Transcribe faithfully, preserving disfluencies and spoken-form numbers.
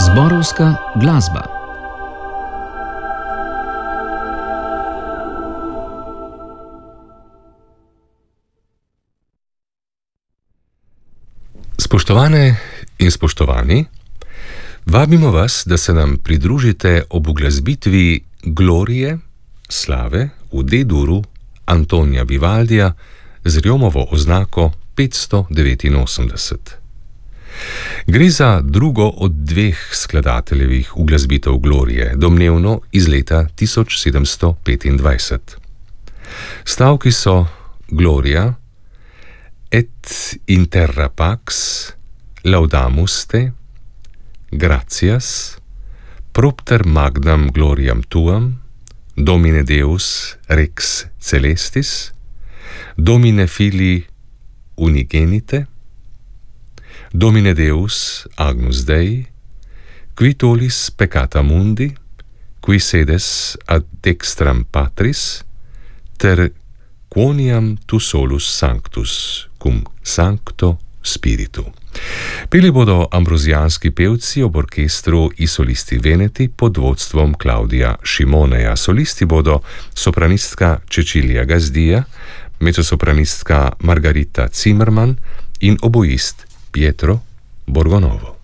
Zborovska glasba. Spoštovane in spoštovani, vabimo vas, da se nam pridružite ob uglasbitvi Glorije, slave v D-duru Antonija Vivaldija z Riomovo oznako petsto devetinosemdeset. Gre za drugo od dveh skladateljevih uglasbitev Glorije, domnevno iz leta tisoč sedemsto petindvajset. Stavki so Gloria, et in terra pax, laudamus te, gratias, propter magnam gloriam tuam, Domine Deus rex celestis, Domine Filii unigenite, Domine Deus agnus Dei, qui tollis peccata mundi, qui sedes ad dextram Patris, ter quoniam tu solus sanctus, cum sancto spiritu. Peli bodo ambrozijanski pevci ob orkestru I solisti Veneti pod vodstvom Klaudija Šimoneja. Solisti bodo sopranistka Cecilia Gazdija, mezzosopranistka Margarita Zimmermann in oboist Pietro Borgonovo.